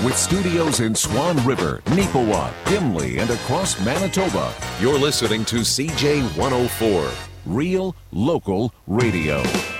With studios in Swan River, Neepawa, Gimli, and across Manitoba, you're listening to CJ 104, Real Local Radio.